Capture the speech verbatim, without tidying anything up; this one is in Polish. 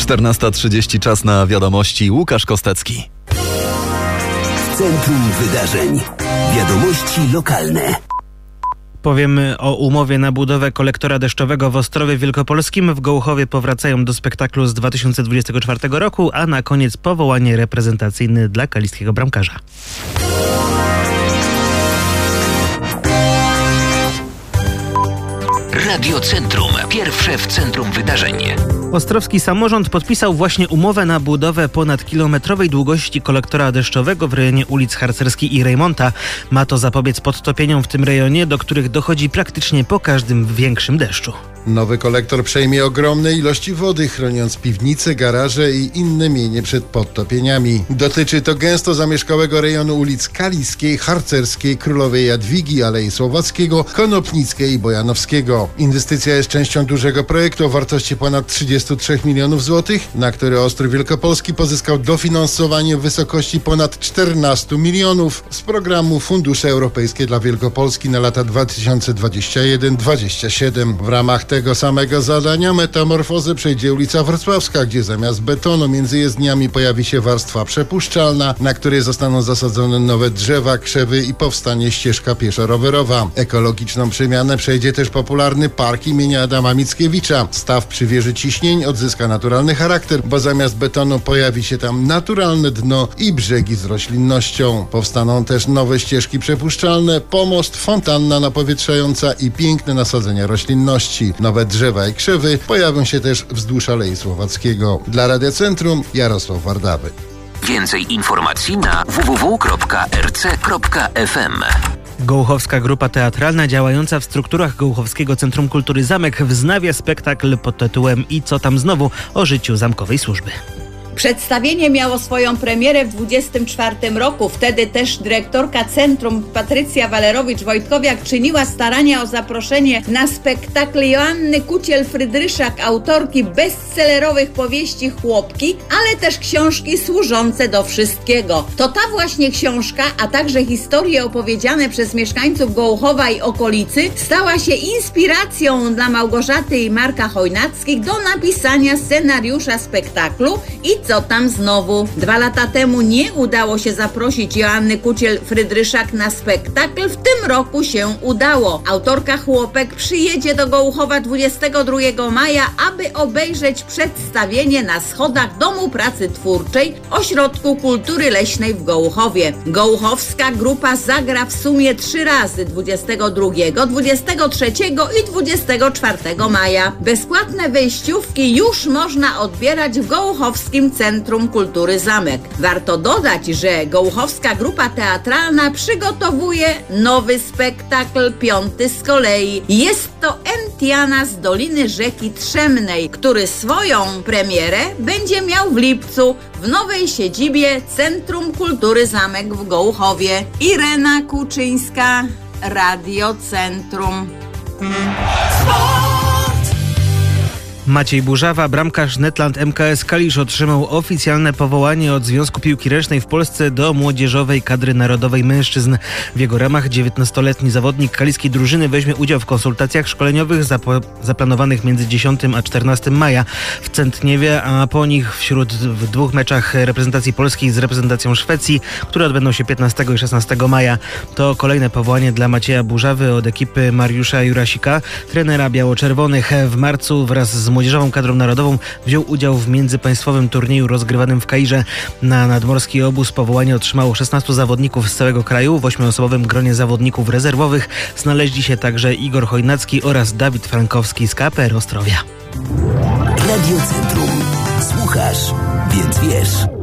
czternasta trzydzieści, czas na wiadomości. Łukasz Kostecki. Centrum Wydarzeń. Wiadomości lokalne. Powiemy o umowie na budowę kolektora deszczowego w Ostrowie Wielkopolskim. W Gołuchowie powracają do spektaklu z dwa tysiące dwudziestego czwartego roku, a na koniec powołanie reprezentacyjne dla kaliskiego bramkarza. Radio Centrum. Pierwsze w centrum wydarzeń. Ostrowski samorząd podpisał właśnie umowę na budowę ponadkilometrowej długości kolektora deszczowego w rejonie ulic Harcerskiej i Rejmonta. Ma to zapobiec podtopieniom w tym rejonie, do których dochodzi praktycznie po każdym większym deszczu. Nowy kolektor przejmie ogromne ilości wody, chroniąc piwnice, garaże i inne mienie przed podtopieniami. Dotyczy to gęsto zamieszkałego rejonu ulic Kaliskiej, Harcerskiej, Królowej Jadwigi, Alei Słowackiego, Konopnickiej i Bojanowskiego. Inwestycja jest częścią dużego projektu o wartości ponad trzydziestu trzech milionów złotych, na który Ostrów Wielkopolski pozyskał dofinansowanie w wysokości ponad czternastu milionów z programu Fundusze Europejskie dla Wielkopolski na lata dwa tysiące dwudziesty pierwszy do dwudziestego siódmego. W ramach tego samego zadania metamorfozę przejdzie ulica Wrocławska, gdzie zamiast betonu między jezdniami pojawi się warstwa przepuszczalna, na której zostaną zasadzone nowe drzewa, krzewy i powstanie ścieżka pieszo-rowerowa. Ekologiczną przemianę przejdzie też popularny park imienia Adama Mickiewicza. Staw przy wieży ciśnień odzyska naturalny charakter, bo zamiast betonu pojawi się tam naturalne dno i brzegi z roślinnością. Powstaną też nowe ścieżki przepuszczalne, pomost, fontanna napowietrzająca i piękne nasadzenia roślinności. Nowe drzewa i krzewy pojawią się też wzdłuż Alei Słowackiego. Dla Radia Centrum Jarosław Wardawy. Więcej informacji na w w w kropka r c kropka f m. Gołuchowska grupa teatralna działająca w strukturach Gołuchowskiego Centrum Kultury Zamek wznawia spektakl pod tytułem I co tam znowu o życiu zamkowej służby. Przedstawienie miało swoją premierę w dwudziestym czwartym roku. Wtedy też dyrektorka centrum Patrycja Walerowicz-Wojtkowiak czyniła starania o zaproszenie na spektakl Joanny Kuciel-Frydryszak, autorki bestsellerowych powieści Chłopki, ale też książki służące do wszystkiego. To ta właśnie książka, a także historie opowiedziane przez mieszkańców Gołuchowa i okolicy stała się inspiracją dla Małgorzaty i Marka Chojnackich do napisania scenariusza spektaklu I co tam znowu. Dwa lata temu nie udało się zaprosić Joanny Kuciel-Frydryszak na spektakl. W tym roku się udało. Autorka Chłopek przyjedzie do Gołuchowa dwudziestego drugiego maja, aby obejrzeć przedstawienie na schodach Domu Pracy Twórczej Ośrodku Kultury Leśnej w Gołuchowie. Gołuchowska grupa zagra w sumie trzy razy dwudziestego drugiego, dwudziestego trzeciego i dwudziestego czwartego maja. Bezpłatne wejściówki już można odbierać w Gołuchowskim Centrum Kultury Zamek. Warto dodać, że Gołuchowska grupa teatralna przygotowuje nowy spektakl, piąty z kolei. Jest to Entiana z Doliny Rzeki Trzemnej, który swoją premierę będzie miał w lipcu w nowej siedzibie Centrum Kultury Zamek w Gołuchowie. Irena Kuczyńska, Radio Centrum. Maciej Burzawa, bramkarz Netland M K S Kalisz, otrzymał oficjalne powołanie od Związku Piłki Ręcznej w Polsce do młodzieżowej kadry narodowej mężczyzn. W jego ramach dziewiętnastoletni zawodnik kaliskiej drużyny weźmie udział w konsultacjach szkoleniowych zapo- zaplanowanych między dziesiątego a czternastego maja w Centniewie, a po nich wśród w dwóch meczach reprezentacji polskiej z reprezentacją Szwecji, które odbędą się piętnastego i szesnastego maja. To kolejne powołanie dla Macieja Burzawy od ekipy Mariusza Jurasika, trenera biało-czerwonych. W marcu wraz z młodzieżową kadrą narodową wziął udział w międzypaństwowym turnieju rozgrywanym w Kairze. Na nadmorski obóz powołanie otrzymało szesnastu zawodników z całego kraju. W ośmioosobowym gronie zawodników rezerwowych znaleźli się także Igor Chojnacki oraz Dawid Frankowski z K P R Ostrowia. Radio Centrum. Słuchasz, więc wiesz.